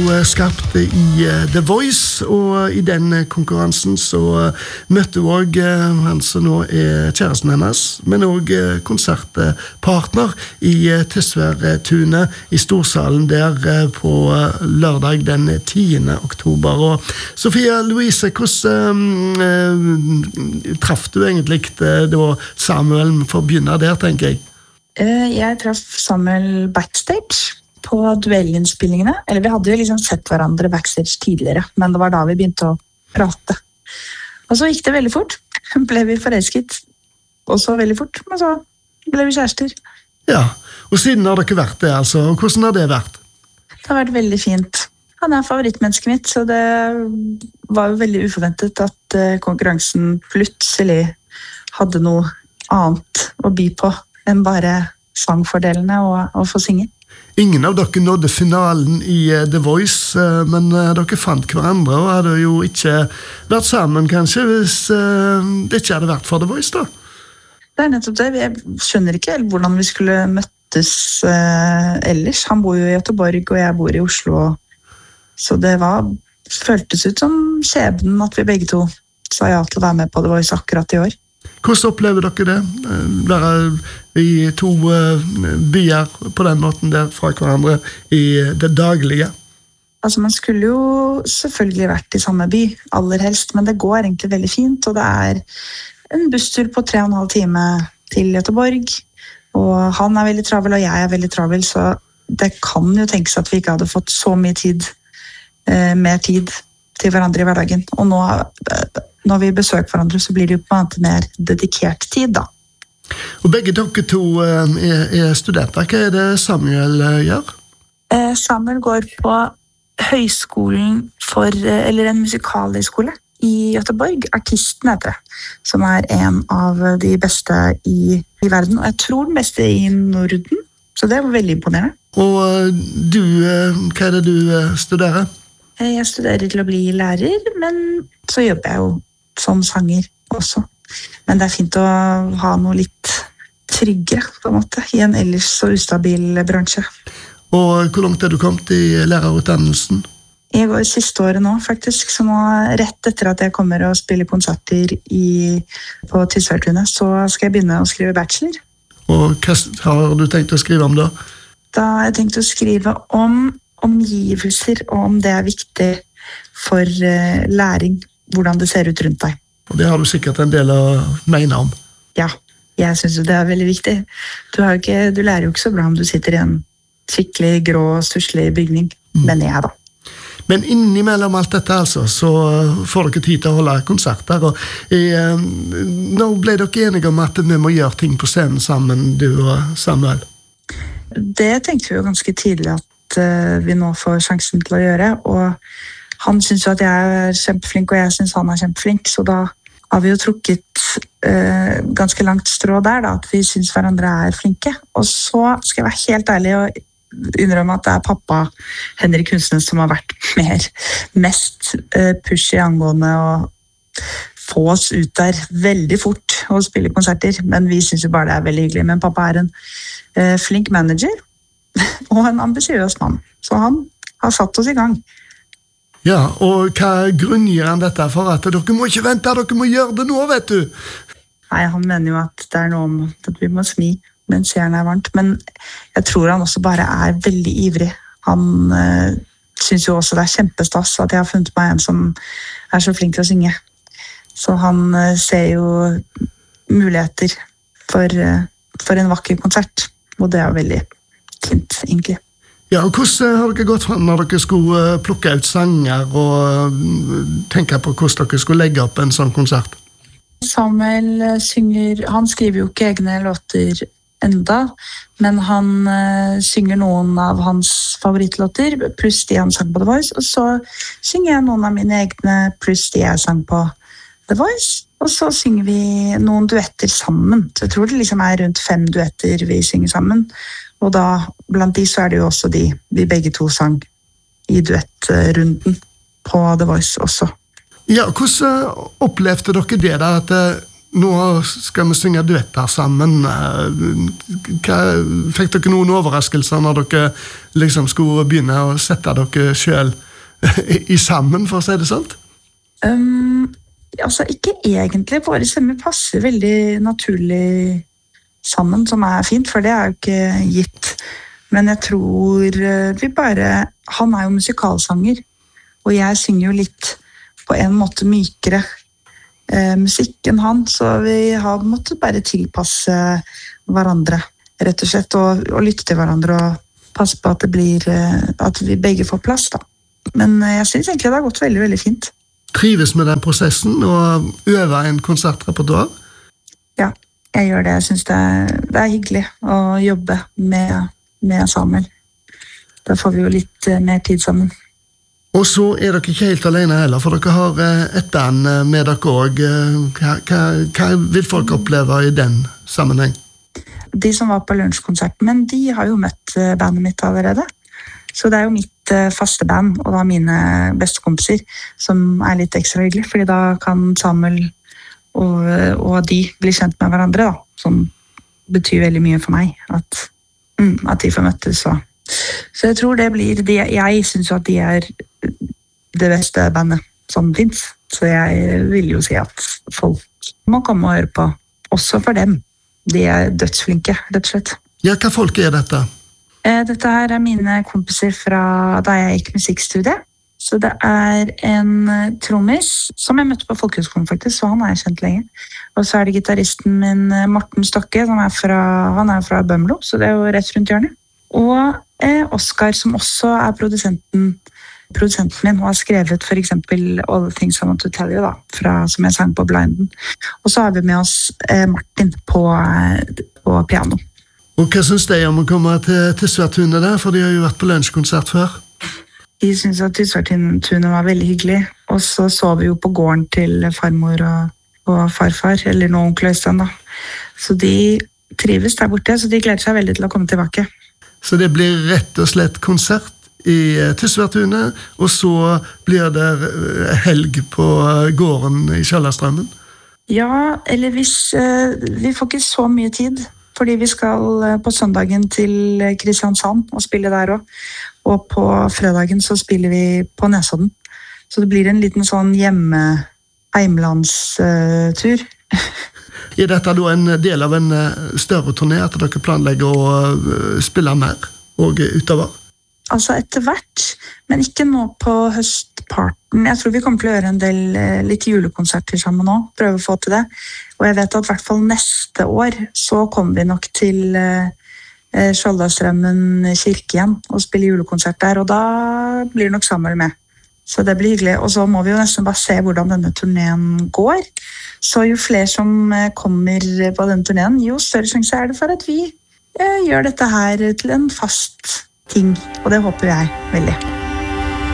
skarpt i The Voice, og i den konkurransen så møtte hun også han som nå kjæresten hennes, men også konsertpartner i Tysværtunet i Storsalen der på lørdag den 10. oktober. Og Sofia Louise, hvordan traff du egentlig da Samuel, for å begynne der, tenker jeg? Jeg traff Samuel backstage på duellinnspillingene, eller vi hadde jo liksom sett hverandre backstage tidligere, men det var da vi begynte å prate. Og så gikk det veldig fort, ble vi forelsket, og så veldig fort, men så ble vi kjærester. Ja, og siden har dere vært det altså, og hvordan har det vært? Det har vært veldig fint. Han favorittmennesket mitt, så det var jo veldig uforventet at konkurransen plutselig hadde noe annet å by på enn bare sangfordelene og få synge. Ingen av dere nådde finalen i The Voice, men dere fant hverandre og hadde jo ikke vært sammen kanskje hvis det ikke hadde vært for The Voice da. Det nettopp det. Jeg skjønner ikke helt hvordan vi skulle møttes ellers. Han bor jo i Göteborg og jeg bor i Oslo, så det føltes ut som skjebnen at vi begge to sa ja til å være med på The Voice akkurat i år. Hvordan opplever dere det? Være i to byer på den måten der fra hverandre i det daglige? Altså man skulle jo selvfølgelig vært i samme by, aller helst, men det går egentlig veldig fint, og det en busstur på 3,5 timer til Göteborg, og han veldig travel, og jeg veldig travel, så det kan jo tenkes at vi ikke hadde fått så mye tid, mer tid til hverandre i hverdagen, og nå når vi besøker hverandre, så blir det jo på en måte mer dedikert tid, da. Og begge dere to studenter. Hva det Samuel gjør? Samuel går på høyskolen eller en musikalhøyskole i Göteborg. Artisten heter det, som en av de beste i verden, og jeg tror den beste i Norden, så det veldig imponerende. Og du, hva det du studerer? Jeg studerer til å bli lærer, men så jobber jeg jo som sanger også. Men det fint å ha noe litt tryggere, på en måte, i en ellers så ustabil bransje. Og hvor langt du kommet i lærerutdannelsen? Jeg går siste året nå, faktisk, så nå rett etter at jeg kommer og spiller konserter på Tysværtunet, så skal jeg begynne å skrive bachelor. Og hva har du tenkt å skrive om da? Da har jeg tenkt å skrive om omgivelser, og om det viktig for læring, hvordan det ser ut rundt deg. Og det har du sikkert en del å mene om. Ja, jeg synes jo det veldig viktig. Du lærer jo ikke så bra om du sitter i en skikkelig grå, stusslig bygning, mener jeg da. Men innimellom alt dette altså, så får dere tid til å holde konserter, og nå ble dere enige om at vi må gjøre ting på scenen sammen, du og Samuel. Det tenkte vi jo ganske tidlig at vi nå får sjansen til å gjøre, og han synes jo at jeg kjempeflink, og jeg synes han kjempeflink, så da har vi jo trukket ganske langt strå der, da, at vi synes hverandre flinke. Og så skal jeg være helt ærlig og innrømme at det pappa Henrik Kunstnes som har vært mest pushy angående å få oss ut der veldig fort og spille konserter, men vi synes jo bare det veldig hyggelig. Men pappa en flink manager og en ambisiøs mann, så han har satt oss i gang. Ja, og hva grunngir han dette for? At dere må ikke vente, dere må gjøre det nå, vet du? Nei, han mener jo at det noe om at vi må smi mens jernet varmt, men jeg tror han også bare veldig ivrig. Han synes jo også det kjempestas at jeg har funnet meg en som så flink til å synge. Så han ser jo muligheter for en vakker konsert, og det veldig fint, egentlig. Ja, og hvordan har dere gått frem når dere skulle plukke ut sanger og tenke på hvordan dere skulle legge opp en sånn konsert? Samuel han skriver jo ikke egne låter enda, men han synger noen av hans favorittlåter, pluss de han sang på The Voice, og så synger jeg noen av mine egne, pluss de jeg sang på The Voice, og så synger vi noen duetter sammen. Så jeg tror det liksom rundt 5 duetter vi synger sammen, og da, blant de så det jo også de vi begge to sang i duettrunden på The Voice også. Ja, hvordan opplevde dere det da, at nå skal vi synge duetter sammen. Fikk dere noen overraskelser når dere liksom skulle begynne å sette dere selv i sammen, for å si det sånn? Altså, ikke egentlig. Våre stemmer passer veldig naturlig sammen, som fint, for det jo ikke gitt. Men jeg tror vi bare... Han jo musikalsanger, og jeg synger jo litt på en måte mykere musikken han, så vi har måttet bare tilpasse hverandre, rett og slett, og lytte til hverandre og passe på at det blir, at vi begge får plass da. Men jeg synes egentlig det har gått veldig, veldig fint. Trives med den prosessen og øve en konsertrepertoar? Ja, jeg gjør det. Jeg synes det hyggelig å jobbe med Samuel. Da får vi jo litt mer tid sammen. Og så dere ikke helt alene heller, for dere har et band med dere også. Hva vil folk oppleve i den sammenheng? De som var på lunsjkonserten, men de har jo møtt bandet mitt allerede. Så det jo mitt faste band, og da mine beste kompiser, som litt ekstra hyggelig, fordi da kan Samuel og de bli kjent med hverandre, da, som betyr veldig mye for meg, at de får møttes. Så jeg tror det blir, jeg synes jo at de det beste bandet som finnes, så jeg vil jo si at folk må komme og høre på, også for dem. De dødsflinke, rett og slett. Ja, hva folk dette? Dette her mine kompiser fra da jeg gikk musikkstudiet. Så det en trommis som jeg møtte på Folkehøgskolen faktisk, så han jeg kjent lenge. Og så det gitaristen min Morten Stokke, som han fra Bømlo, så det jo rett rundt hjørnet. Og Oskar, som også produsenten min, og har skrevet for eksempel All the Things I Want to Tell You, da, som jeg sang på Blinden. Og så har vi med oss Martin på piano. Og hva synes de om å komme til Tysværtunet der? For de har jo vært på lunsjkonsert før. De synes at Tysværtunet var veldig hyggelig. Og så vi jo på gården til farmor og farfar, eller noen onkel Øystein da. Så de trives der borte, så de gleder seg veldig til å komme tilbake. Så det blir rett og slett konsert i Tysværtunet, og så blir det helg på gården i Kjallastrømmen? Ja, eller hvis vi får ikke så mye tid, fordi vi skal på søndagen til Kristiansand og spille der også. Og på fredagen så spiller vi på Nesodden. Så det blir en liten sånn heimlandstur. Dette da en del av en større turné, at dere planlegger å spille mer og utover? Altså etter hvert, men ikke nå på høstparten. Jeg tror vi kommer til å gjøre en del litt julekonserter sammen nå, prøve å få til det. Og jeg vet at I hvert fall neste år så kommer vi nok til Skjoldastrømmen kirke igjen og spille julekonsert der, og da blir det nok Samuel med. Så det blir hyggelig, og så må vi jo nesten bare se hvordan denne turneen går. Så jo flere som kommer på denne turneen, jo større sjanse det for at vi gjør dette her til en fast ting, og det håper jeg veldig.